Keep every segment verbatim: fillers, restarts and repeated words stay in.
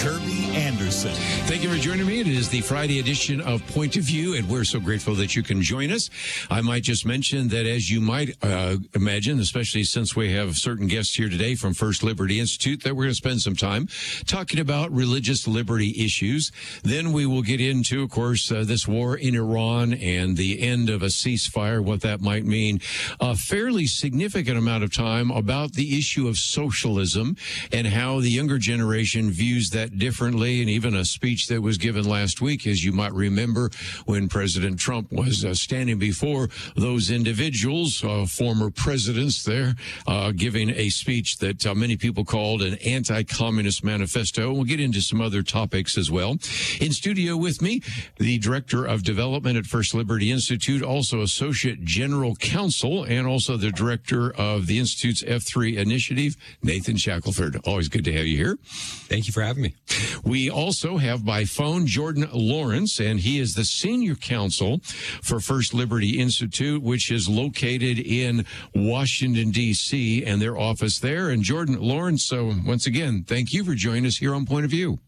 Kirby Anderson. Thank you for joining me. It is the Friday edition of Point of View, and we're so grateful that you can join us. I might just mention that, as you might uh, imagine, especially since we have certain guests here today from First Liberty Institute, that we're going to spend some time talking about religious liberty issues. Then we will get into, of course, uh, this war in Iran and the end of a ceasefire, what that might mean. A fairly significant amount of time about the issue of socialism and how the younger generation views that differently, and even a speech that was given last week, as you might remember, when President Trump was uh, standing before those individuals, uh, former presidents there, uh, giving a speech that uh, many people called an anti-communist manifesto. We'll get into some other topics as well. In studio with me, the Director of Development at First Liberty Institute, also Associate General Counsel, and also the Director of the Institute's F three Initiative, Nathan Shackelford. Always good to have you here. Thank you for having me. We also have by phone Jordan Lawrence, and he is the Senior Counsel for First Liberty Institute, which is located in Washington, D C, and their office there. And Jordan Lawrence, so once again, thank you for joining us here on Point of View.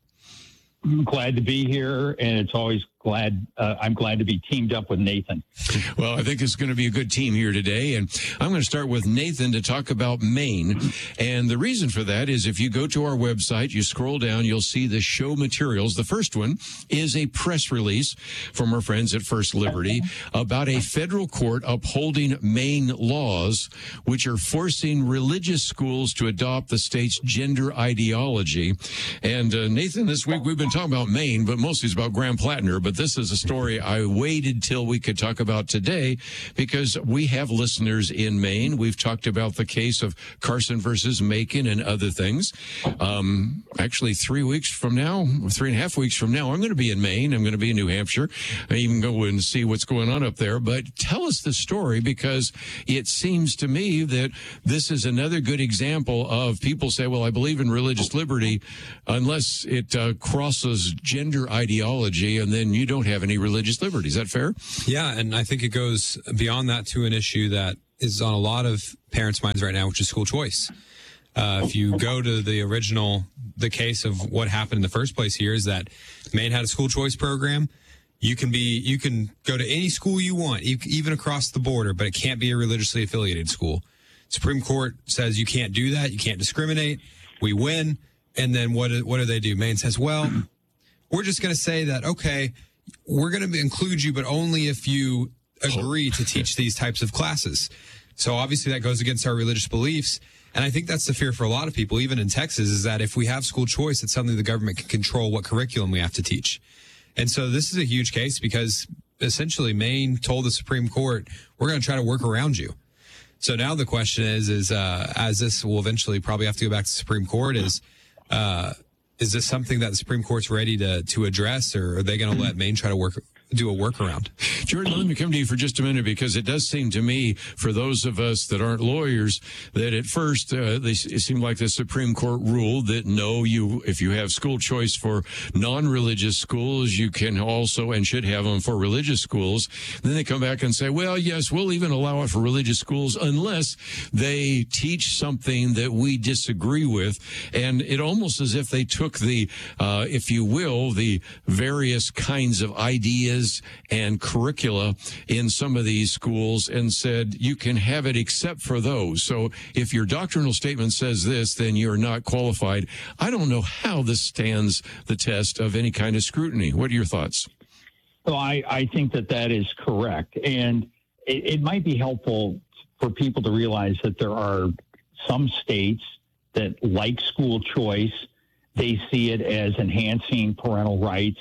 I'm glad to be here, and it's always glad uh, I'm glad to be teamed up with Nathan. Well, I think it's going to be a good team here today, and I'm going to start with Nathan to talk about Maine. And the reason for that is if you go to our website, you scroll down, you'll see the show materials. The first one is a press release from our friends at First Liberty about a federal court upholding Maine laws which are forcing religious schools to adopt the state's gender ideology. And uh, Nathan, this week we've been talking about Maine, but mostly it's about Grand Platinum. But this is a story I waited till we could talk about today because we have listeners in Maine. We've talked about the case of Carson versus Macon and other things. Um, actually, three weeks from now, three and a half weeks from now, I'm going to be in Maine. I'm going to be in New Hampshire. I even go and see what's going on up there. But tell us the story, because it seems to me that this is another good example of people say, well, I believe in religious liberty unless it uh, crosses gender ideology, and then you don't have any religious liberty. Is that fair? Yeah, and I think it goes beyond that to an issue that is on a lot of parents' minds right now, which is school choice. Uh, if you go to the original, the case of what happened in the first place here is that Maine had a school choice program. You can be, you can go to any school you want, even across the border, but it can't be a religiously affiliated school. Supreme Court says you can't do that. You can't discriminate. We win. And then what, what do they do? Maine says, well, we're just going to say that, okay, we're going to include you, but only if you agree to teach these types of classes. So obviously that goes against our religious beliefs. And I think that's the fear for a lot of people, even in Texas, is that if we have school choice, it's something the government can control what curriculum we have to teach. And so this is a huge case because essentially Maine told the Supreme Court, we're going to try to work around you. So now the question is, is uh, as this will eventually probably have to go back to the Supreme Court, is uh, is this something that the Supreme Court's ready to to address, or are they going to let Maine try to work do a workaround? Jordan, let me come to you for just a minute, because it does seem to me, for those of us that aren't lawyers, that at first uh, they, it seemed like the Supreme Court ruled that no, you if you have school choice for non-religious schools, you can also and should have them for religious schools. Then they come back and say, well, yes, we'll even allow it for religious schools unless they teach something that we disagree with. And it almost as if they took the, uh, if you will, the various kinds of ideas and curricula in some of these schools and said, you can have it except for those. So if your doctrinal statement says this, then you're not qualified. I don't know how this stands the test of any kind of scrutiny. What are your thoughts? Well, I, I think that that is correct. And it, it might be helpful for people to realize that there are some states that like school choice. They see it as enhancing parental rights.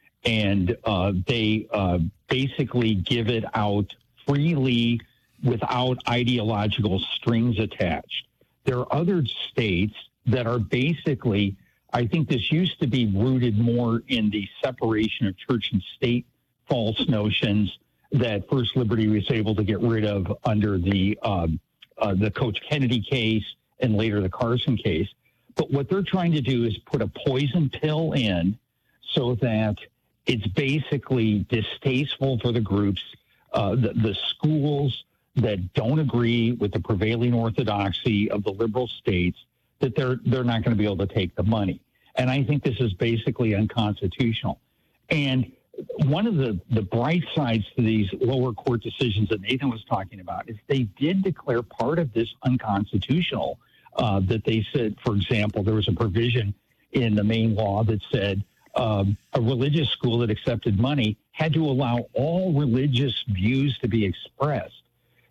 And uh, they uh, basically give it out freely without ideological strings attached. There are other states that are basically, I think this used to be rooted more in the separation of church and state false notions that First Liberty was able to get rid of under the uh, uh, the Coach Kennedy case and later the Carson case. But what they're trying to do is put a poison pill in so that it's basically distasteful for the groups, uh, the, the schools that don't agree with the prevailing orthodoxy of the liberal states, that they're they're not going to be able to take the money. And I think this is basically unconstitutional. And one of the, the bright sides to these lower court decisions that Nathan was talking about is they did declare part of this unconstitutional. Uh, that they said, for example, there was a provision in the Maine law that said um, a religious school that accepted money had to allow all religious views to be expressed.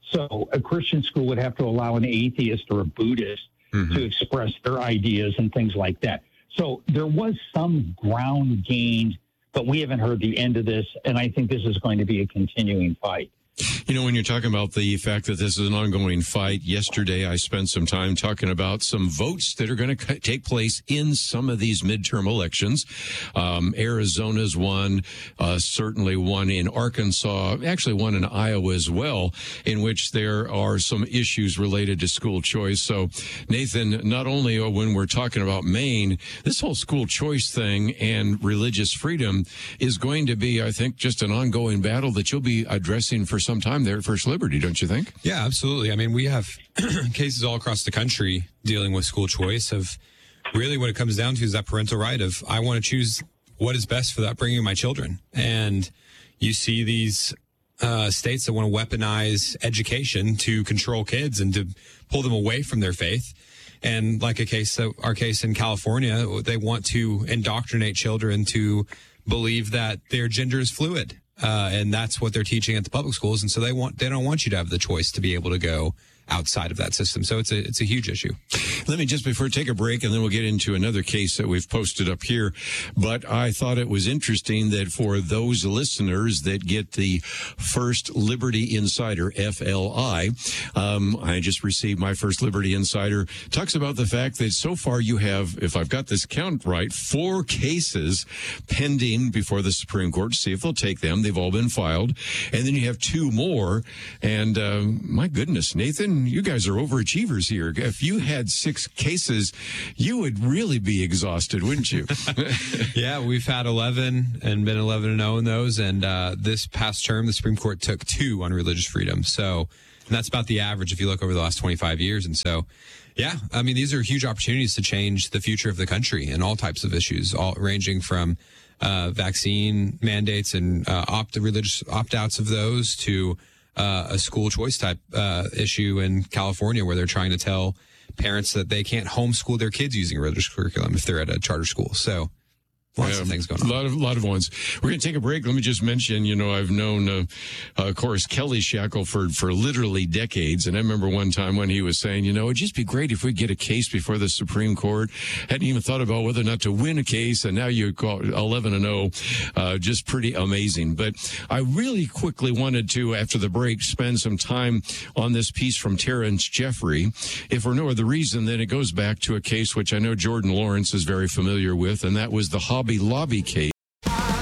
So a Christian school would have to allow an atheist or a Buddhist mm-hmm. to express their ideas and things like that. So there was some ground gained, but we haven't heard the end of this, and I think this is going to be a continuing fight. You know, when you're talking about the fact that this is an ongoing fight, yesterday I spent some time talking about some votes that are going to take place in some of these midterm elections. Um, Arizona's one, uh, certainly one in Arkansas, actually one in Iowa as well, in which there are some issues related to school choice. So, Nathan, not only when we're talking about Maine, this whole school choice thing and religious freedom is going to be, I think, just an ongoing battle that you'll be addressing for some time there at First Liberty, don't you think? Yeah, absolutely. I mean, we have cases all across the country dealing with school choice of really what it comes down to is that parental right of I want to choose what is best for the upbringing of my children. And you see these uh, states that want to weaponize education to control kids and to pull them away from their faith. And like a case, our case in California, they want to indoctrinate children to believe that their gender is fluid. Uh, and that's what they're teaching at the public schools. And so they want, they don't want you to have the choice to be able to go outside of that system. So it's a, it's a huge issue. Let me just before we take a break, and then we'll get into another case that we've posted up here. But I thought it was interesting that for those listeners that get the First Liberty Insider, F L I, um, I just received my First Liberty Insider, talks about the fact that so far you have, if I've got this count right, four cases pending before the Supreme Court to see if they'll take them. They've all been filed. And then you have two more. And uh, my goodness, Nathan, you guys are overachievers here. If you had six cases, you would really be exhausted, wouldn't you? Yeah, we've had eleven and been eleven and oh in those. And uh, this past term, the Supreme Court took two on religious freedom. So and that's about the average if you look over the last twenty-five years. And so, yeah, I mean, these are huge opportunities to change the future of the country and all types of issues, all ranging from uh, vaccine mandates and uh, opt religious opt-outs of those to Uh, a school choice type uh, issue in California where they're trying to tell parents that they can't homeschool their kids using a religious curriculum if they're at a charter school. So lots yeah, of things going on. A lot of, lot of ones. We're going to take a break. Let me just mention, you know, I've known, uh, uh, of course, Kelly Shackelford for literally decades. And I remember one time when he was saying, you know, it'd just be great if we get a case before the Supreme Court. Hadn't even thought about whether or not to win a case. And now you call eleven and oh, uh, just pretty amazing. But I really quickly wanted to, after the break, spend some time on this piece from Terrence Jeffrey. If for no other reason, then it goes back to a case which I know Jordan Lawrence is very familiar with, and that was the Hobby Lobby case.